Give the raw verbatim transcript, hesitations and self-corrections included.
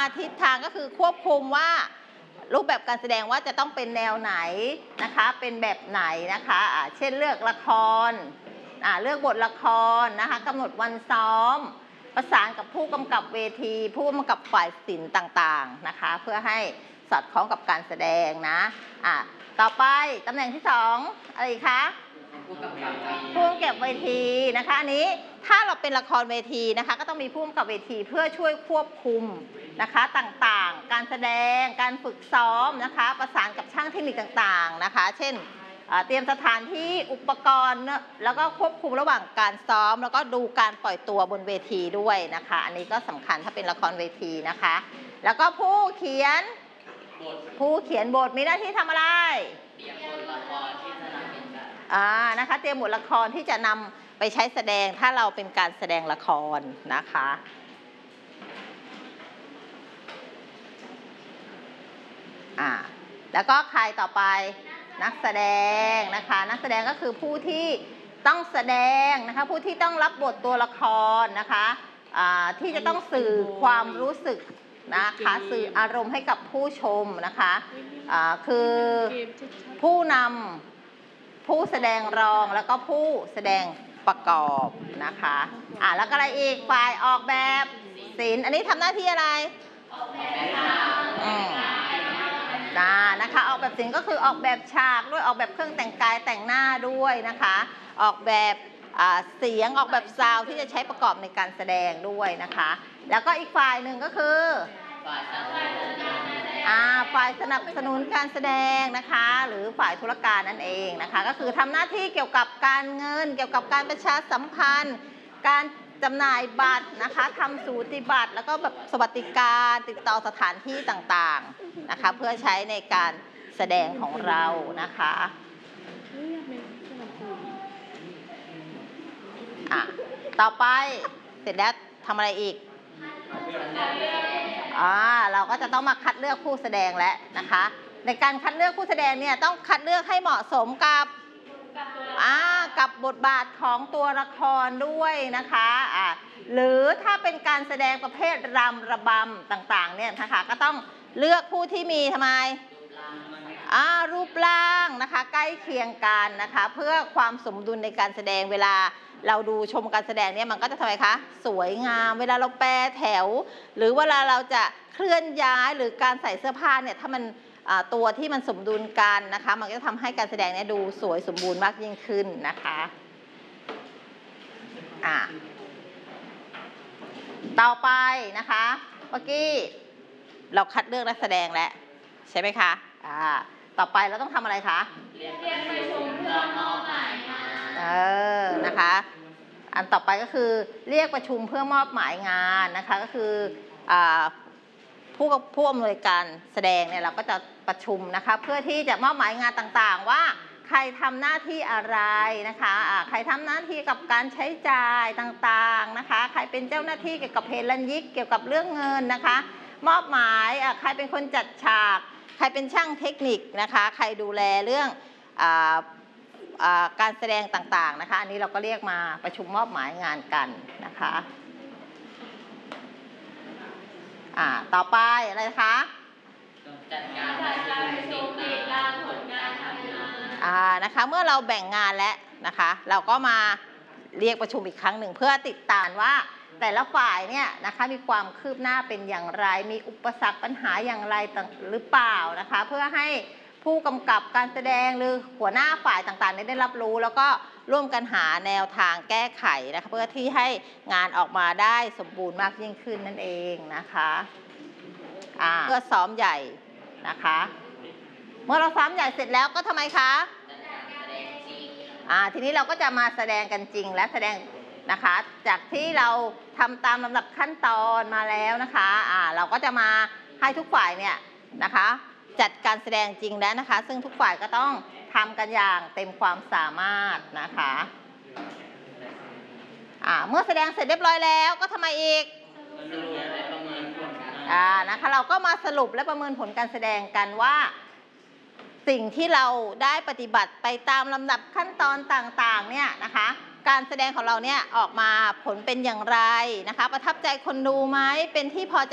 ทิศทางก็คือควบคุมว่ารูปแบบการแสดงว่าจะต้องเป็นแนวไหนนะคะเป็นแบบไหนนะคะะเช่นเลือกละครเลือกบทละครนะคะกำหนดวันซ้อมประสานกับผู้กำกับเวทีผู้กำกับฝ่ายศิลป์ต่างๆนะคะเพื่อให้สอดคล้องกับการแสดงนะอ่ะต่อไปตำแหน่งที่สองอะไรคะผู้กำกับเวทีนะคะอันนี้ถ้าเราเป็นละครเวทีนะคะก็ต้องมีผู้กำกับเวทีเพื่อช่วยควบคุมนะคะต่างๆการแสดงการฝึกซ้อมนะคะประสานกับช่างเทคนิคต่างๆนะคะเช่นเตรียมสถานที่อุปกรณ์แล้วก็ควบคุมระหว่างการซ้อมแล้วก็ดูการปล่อยตัวบนเวทีด้วยนะคะอันนี้ก็สำคัญถ้าเป็นละครเวทีนะคะแล้วก็ผู้เขียนผู้เขียนบทมีหน้าที่ทำอะไรเตรียมบทละครที่จะนำเป็นแบบอ่านะคะเตรียมบทละครที่จะนำไปใช้แสดงถ้าเราเป็นการแสดงละครนะคะอ่าแล้วก็ใครต่อไปนักแสดงนะคะนักแสดงก็คือผู้ที่ต้องแสดงนะคะผู้ที่ต้องรับบทตัวละครนะคะอ่าที่จะต้องสื่อความรู้สึกนะคะสื่ออารมณ์ให้กับผู้ชมนะคะอ่าคือผู้นำผู้แสดงรองแล้วก็ผู้แสดงประกอบนะคะอ่าแล้วก็อะไรอีกฝ่ายออกแบบศิลป์อันนี้ทำหน้าที่อะไรออกแบบอืมนะคะออกแบบศิลป์ก็คือออกแบบฉากด้วยออกแบบเครื่องแต่งกายแต่งหน้าด้วยนะคะออกแบบเสียงออกแบบซาวด์ที่จะใช้ประกอบในการแสดงด้วยนะคะแล้วก็อีกฝ่ายหนึ่งก็คือฝ่ายสนับสนุนการแสดงนะคะหรือฝ่ายธุรการนั่นเองนะคะก็คือทำหน้าที่เกี่ยวกับการเงินเกี่ยวกับการประชาสัมพันธ์การจำหน่ายบัตรนะคะทำสูติบัตรแล้วก็แบบสวัสดิการติดต่อสถานที่ต่างๆนะคะเพื่อใช้ในการแสดงของเรานะคะอ่ะต่อไปเสร็จแล้วทำอะไรอีกอ่าเราก็จะต้องมาคัดเลือกผู้แสดงแล้วนะคะในการคัดเลือกผู้แสดงเนี่ยต้องคัดเลือกให้เหมาะสมกับอ่ากับบทบาทของตัวละครด้วยนะคะอ่าหรือถ้าเป็นการแสดงประเภทรำระบำต่างๆเนี่ยนะคะก็ต้องเลือกผู้ที่มีทำไมอ่ารูปร่างนะคะใกล้เคียงกันนะคะเพื่อความสมดุลในการแสดงเวลาเราดูชมการแสดงเนี่ยมันก็จะทำไมคะสวยงามเวลาเราแปรแถวหรือเวลาเราจะเคลื่อนย้ายหรือการใส่เสื้อผ้าเนี่ยถ้ามันตัวที่มันสมดุลกันนะคะมันก็จะทำให้การแสดงเนี่ยดูสวยสมบูรณ์มากยิ่งขึ้นนะคะอ่ะต่อไปนะคะเมื่อกี้เราคัดเลือกนักแสดงแล้วใช่ไหมคะอ่าต่อไปเราต้องทำอะไรคะเรียกประชุมเพื่อมอบหมายงานเออนะคะอันต่อไปก็คือเรียกประชุมเพื่อมอบหมายงานนะคะก็คืออ่าผู้ผู้อำนวยการแสดงเนี่ยเราก็จะประชุมนะคะเพื่อที่จะมอบหมายงานต่างๆว่าใครทำหน้าที่อะไรนะคะะใครทำหน้าที่กับการใช้จ่ายต่างๆนะคะใครเป็นเจ้าหน้าที่เกี่ยวกับเพลนยิกเกี่ยวกับเรื่องเงินนะคะมอบหมายใครเป็นคนจัดฉากใครเป็นช่างเทคนิคนะคะใครดูแลเรื่องอาการแสดงต่างๆนะคะอันนี้เราก็เรียกมาประชุมมอบหมายงานกันนะคะอ่าต่อไปอะไรคะจัดการประชุมติดตามผลการทำงานอ่านะคะเมื่อเราแบ่งงานแล้วนะคะเราก็มาเรียกประชุมอีกครั้งหนึ่งเพื่อติดตามว่าแต่ละฝ่ายเนี่ยนะคะมีความคืบหน้าเป็นอย่างไรมีอุปสรรคปัญหาอย่างไรหรือเปล่านะคะเพื่อให้ผู้กำกับการแสดงหรือหัวหน้าฝ่ายต่างๆได้รับรู้แล้วก็ร่วมกันหาแนวทางแก้ไขนะคะเพื่อที่ให้งานออกมาได้สมบูรณ์มากยิ่งขึ้นนั่นเองนะคะเพื่อซ้อมใหญ่นะคะเมื่อเราซ้อมใหญ่เสร็จแล้วก็ทำไมคะอ่าทีนี้เราก็จะมาแสดงกันจริงและแสดงนะคะจากที่เราทำตามลำดับขั้นตอนมาแล้วนะคะอ่าเราก็จะมาให้ทุกฝ่ายเนี่ยนะคะจัดการแสดงจริงแล้วนะคะซึ่งทุกฝ่ายก็ต้องทำกันอย่างเต็มความสามารถนะคะอ่าเมื่อแสดงเสร็จเรียบร้อยแล้วก็ทำไมอีกอ่านะคะเราก็มาสรุปและประเมินผลการแสดงกันว่าสิ่งที่เราได้ปฏิบัติไปตามลำดับขั้นตอนต่างๆเนี่ยนะคะการแสดงของเราเนี่ยออกมาผลเป็นอย่างไรนะคะประทับใจคนดูไหมเป็นที่พอใจ